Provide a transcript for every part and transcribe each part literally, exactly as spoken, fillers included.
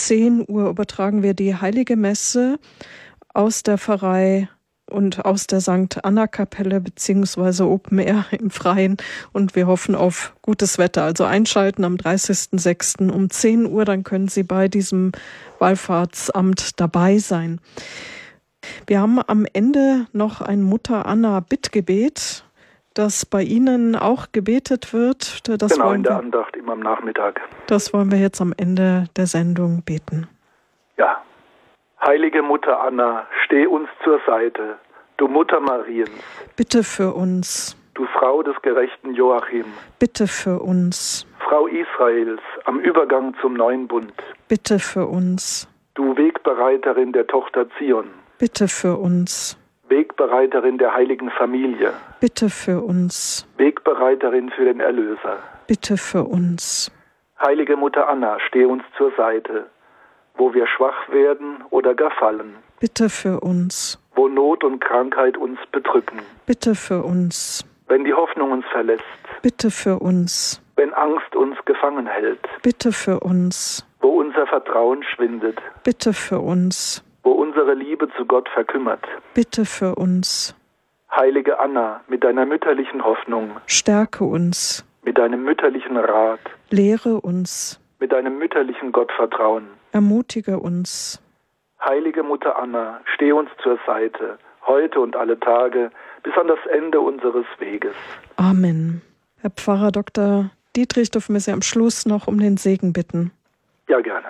zehn Uhr übertragen wir die Heilige Messe aus der Pfarrei und aus der Sankt Anna Kapelle beziehungsweise Open Air im Freien, und wir hoffen auf gutes Wetter. Also einschalten am dreißigsten sechsten um zehn Uhr, dann können Sie bei diesem Wallfahrtsamt dabei sein. Wir haben am Ende noch ein Mutter Anna Bittgebet, das bei Ihnen auch gebetet wird. Das genau, in der wir, Andacht immer am Nachmittag. Das wollen wir jetzt am Ende der Sendung beten. Ja. Heilige Mutter Anna, steh uns zur Seite, du Mutter Mariens. Bitte für uns. Du Frau des gerechten Joachim. Bitte für uns. Frau Israels am Übergang zum neuen Bund. Bitte für uns. Du Wegbereiterin der Tochter Zion. Bitte für uns. Wegbereiterin der heiligen Familie. Bitte für uns. Wegbereiterin für den Erlöser. Bitte für uns. Heilige Mutter Anna, steh uns zur Seite, wo wir schwach werden oder gar fallen. Bitte für uns. Wo Not und Krankheit uns bedrücken. Bitte für uns. Wenn die Hoffnung uns verlässt. Bitte für uns. Wenn Angst uns gefangen hält. Bitte für uns. Wo unser Vertrauen schwindet. Bitte für uns. Wo unsere Liebe zu Gott verkümmert. Bitte für uns. Heilige Anna, mit deiner mütterlichen Hoffnung. Stärke uns. Mit deinem mütterlichen Rat. Lehre uns. Mit deinem mütterlichen Gottvertrauen. Ermutige uns. Heilige Mutter Anna, steh uns zur Seite, heute und alle Tage, bis an das Ende unseres Weges. Amen. Herr Pfarrer Doktor Dietrich, dürfen wir Sie am Schluss noch um den Segen bitten? Ja, gerne.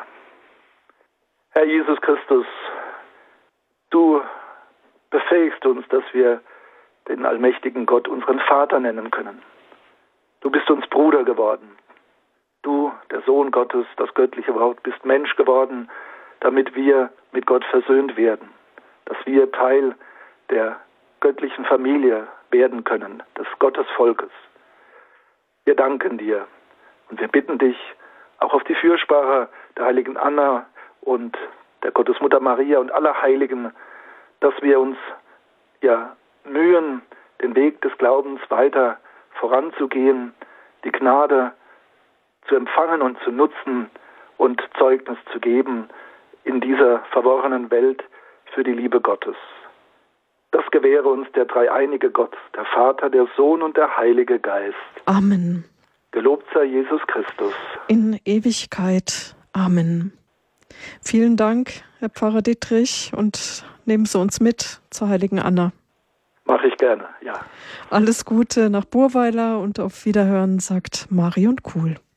Herr Jesus Christus, du befähigst uns, dass wir den allmächtigen Gott unseren Vater nennen können. Du bist uns Bruder geworden. Du, der Sohn Gottes, das göttliche Wort, bist Mensch geworden, damit wir mit Gott versöhnt werden, dass wir Teil der göttlichen Familie werden können, des Gottesvolkes. Wir danken dir und wir bitten dich, auch auf die Fürsprache der heiligen Anna und der Gottesmutter Maria und aller Heiligen, dass wir uns ja mühen, den Weg des Glaubens weiter voranzugehen, die Gnade zu empfangen und zu nutzen und Zeugnis zu geben in dieser verworrenen Welt für die Liebe Gottes. Das gewähre uns der dreieinige Gott, der Vater, der Sohn und der Heilige Geist. Amen. Gelobt sei Jesus Christus. In Ewigkeit. Amen. Vielen Dank, Herr Pfarrer Dietrich, und nehmen Sie uns mit zur heiligen Anna. Mache ich gerne, ja. Alles Gute nach Burweiler und auf Wiederhören, sagt Marion Kuhl.